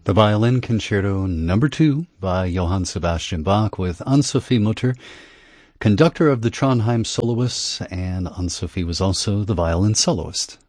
The Violin Concerto Number 2 by Johann Sebastian Bach with Anne-Sophie Mutter, conductor of the Trondheim Soloists, and Anne-Sophie was also the violin soloist.